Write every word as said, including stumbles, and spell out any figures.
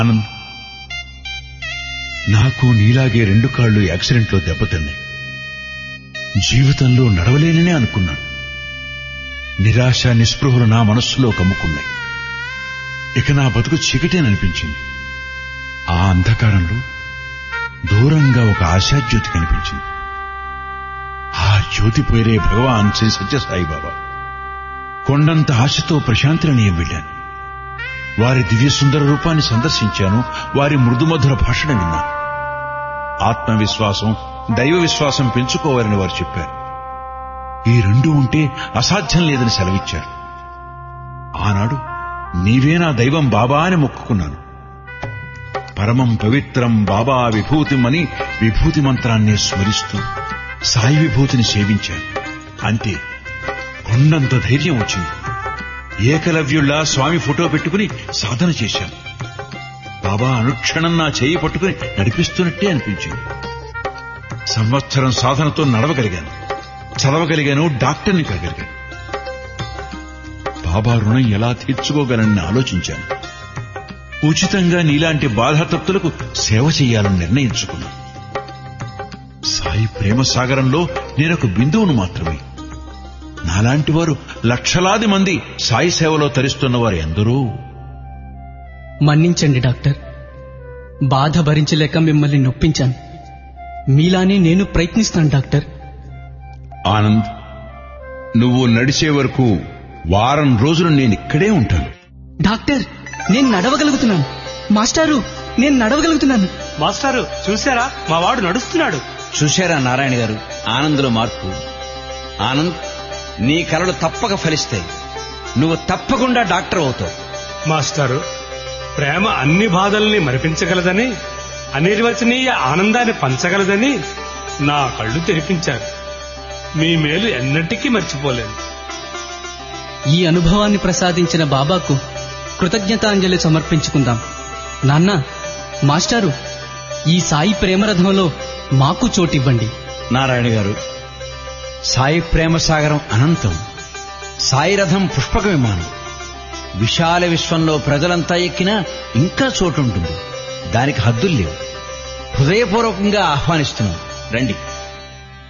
ఆనంద్, నాకు నీలాగే రెండు కాళ్లు యాక్సిడెంట్లో దెబ్బతిన్నాయి. జీవితంలో నడవలేననే అనుకున్నాను. నిరాశ నిస్పృహలు నా మనస్సులో కమ్ముకున్నాయి. ఇక నా బతుకు చీకటేననిపించింది. ఆ అంధకారంలో దూరంగా ఒక ఆశాజ్యోతి కనిపించింది. ఆ జ్యోతి పేరే భగవాన్ శ్రీ సత్యసాయిబాబా. కొండంత ఆశతో ప్రశాంతి నిలయం వెళ్ళాను. వారి దివ్య సుందర రూపాన్ని సందర్శించాను. వారి మృదుమధుర భాషణ విన్నాను. ఆత్మవిశ్వాసం, దైవ విశ్వాసం పెంచుకోవాలని వారు చెప్పారు. ఈ రెండు ఉంటే అసాధ్యం లేదని సెలవిచ్చారు. ఆనాడు నీవే నా దైవం బాబా అని మొక్కుకున్నాను. పరమం పవిత్రం బాబా విభూతిం అని విభూతి మంత్రాన్ని స్మరిస్తూ సాయి విభూతిని సేవించాను. అంతే, కొండంత ధైర్యం వచ్చింది. ఏకలవ్యుల్లా స్వామి ఫోటో పెట్టుకుని సాధన చేశాను. బాబా అనుక్షణం నా చేయి పట్టుకుని నడిపిస్తున్నట్టే అనిపించింది. సంవత్సరం సాధనతో నడవగలిగాను, చదవగలిగాను, డాక్టర్ని కాగలిగాను. బాబా రుణం ఎలా తీర్చుకోగలనని ఆలోచించాను. ఉచితంగా నీలాంటి బాధాతప్తులకు సేవ చేయాలని నిర్ణయించుకున్నాను. సాయి ప్రేమ సాగరంలో నేనొక బిందువును మాత్రమే. నాలాంటి వారు లక్షలాది మంది సాయి సేవలో తరిస్తున్న వారు ఎందరో. మన్నించండి డాక్టర్, బాధ భరించలేక మిమ్మల్ని నొప్పించాను. మీలానే నేను ప్రయత్నిస్తాను డాక్టర్. ఆనంద్, నువ్వు నడిచే వరకు వారం రోజులు నేను ఇక్కడే ఉంటాను. డాక్టర్, నేను నడవగలుగుతున్నాను. మాస్టారు, నేను నడవగలుగుతున్నాను. మాస్టారు చూశారా, మా వాడు నడుస్తున్నాడు. చూశారా నారాయణ గారు, ఆనంద్లో మార్పు. ఆనంద్, నీ కలలు తప్పక ఫలిస్తాయి. నువ్వు తప్పకుండా డాక్టర్ అవుతావు. మాస్టారు, ప్రేమ అన్ని బాధల్ని మరిపించగలదని, అనిర్వచనీయ ఆనందాన్ని పంచగలదని నా కళ్ళు తెరిపించారు. మీ మేలు ఎన్నటికీ మర్చిపోలేను. ఈ అనుభవాన్ని ప్రసాదించిన బాబాకు కృతజ్ఞతాంజలి సమర్పించుకుందాం. నాన్న, మాస్టారు, ఈ సాయి ప్రేమరథంలో మాకు చోటివ్వండి. నారాయణ గారు, సాయి ప్రేమ సాగరం అనంతం. సాయి రథం పుష్పక విమానం. విశాల విశ్వంలో ప్రజలంతా ఎక్కినా ఇంకా చోటుంటుంది. దానికి హద్దులు లేవు. హృదయపూర్వకంగా ఆహ్వానిస్తున్నాం, రండి.